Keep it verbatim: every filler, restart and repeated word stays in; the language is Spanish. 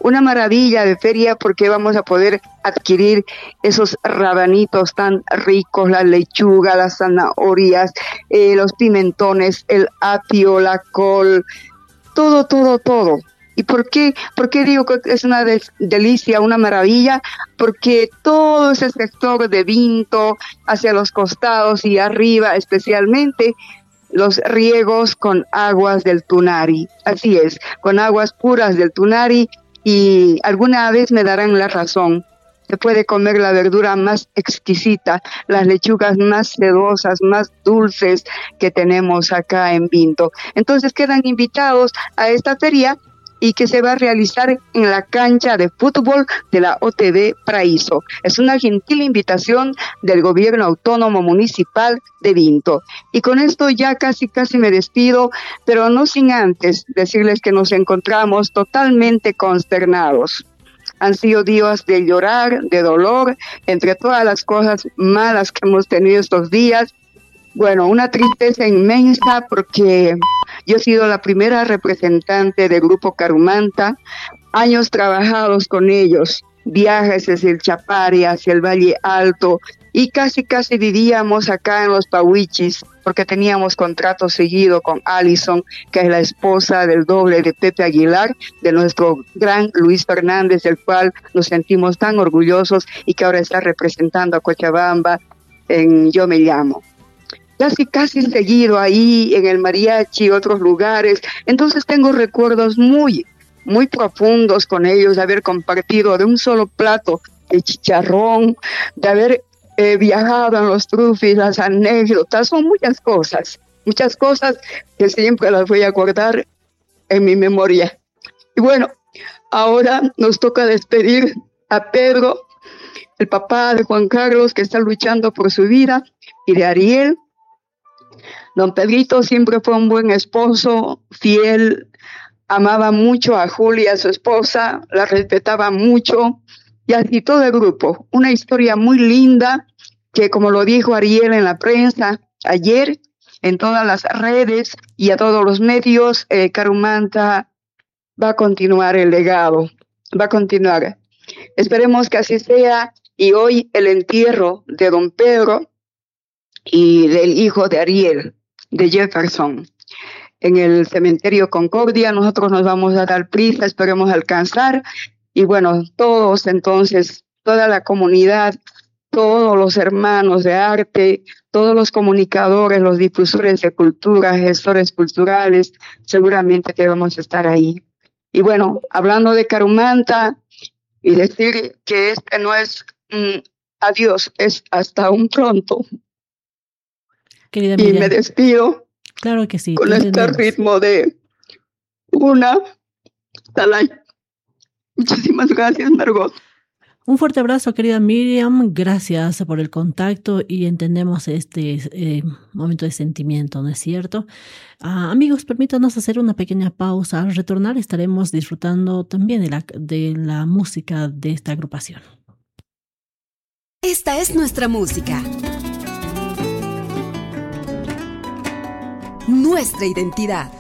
una maravilla de feria porque vamos a poder adquirir esos rabanitos tan ricos, la lechuga, las zanahorias, eh, los pimentones, el apio, la col, todo, todo, todo. ¿Y por qué? ¿Por qué digo que es una de- delicia, una maravilla? Porque todo ese sector de Vinto, hacia los costados y arriba especialmente, los riegos con aguas del Tunari. Así es, con aguas puras del Tunari, y alguna vez me darán la razón. Se puede comer la verdura más exquisita, las lechugas más sedosas, más dulces que tenemos acá en Vinto. Entonces quedan invitados a esta feria y que se va a realizar en la cancha de fútbol de la O T V Paraíso. Es una gentil invitación del Gobierno Autónomo Municipal de Vinto. Y con esto ya casi casi me despido, pero no sin antes decirles que nos encontramos totalmente consternados. Han sido días de llorar, de dolor, entre todas las cosas malas que hemos tenido estos días. Bueno, una tristeza inmensa porque yo he sido la primera representante del Grupo Carumanta, años trabajados con ellos, viajes desde el Chapare hacia el Valle Alto, y casi casi vivíamos acá en los Pahuichis, porque teníamos contrato seguido con Alison, que es la esposa del doble de Pepe Aguilar, de nuestro gran Luis Fernández, del cual nos sentimos tan orgullosos y que ahora está representando a Cochabamba en Yo Me Llamo. Casi, casi seguido ahí en el mariachi y otros lugares. Entonces tengo recuerdos muy, muy profundos con ellos, de haber compartido de un solo plato de chicharrón, de haber eh, viajado en los trufis, las anécdotas, son muchas cosas, muchas cosas que siempre las voy a guardar en mi memoria. Y bueno, ahora nos toca despedir a Pedro, el papá de Juan Carlos, que está luchando por su vida, y de Ariel. Don Pedrito siempre fue un buen esposo, fiel, amaba mucho a Julia, su esposa, la respetaba mucho, y así todo el grupo. Una historia muy linda que, como lo dijo Ariel en la prensa ayer, en todas las redes y a todos los medios, eh, Carumanta va a continuar el legado, va a continuar. Esperemos que así sea, y hoy el entierro de don Pedro y del hijo de Ariel, de Jefferson, en el cementerio Concordia. Nosotros nos vamos a dar prisa, esperemos alcanzar, y bueno, todos entonces, toda la comunidad, todos los hermanos de arte, todos los comunicadores, los difusores de cultura, gestores culturales, seguramente que vamos a estar ahí. Y bueno, hablando de Carumanta, y decir que este no es mm, adiós, es hasta un pronto. Querida y Miriam, me despido claro que sí, con este ritmo de una talay. Muchísimas gracias, Margot. Un fuerte abrazo, querida Miriam. Gracias por el contacto y entendemos este eh, momento de sentimiento, ¿no es cierto? Uh, amigos, permítanos hacer una pequeña pausa. Al retornar estaremos disfrutando también de la, de la música de esta agrupación. Esta es nuestra música. Nuestra identidad.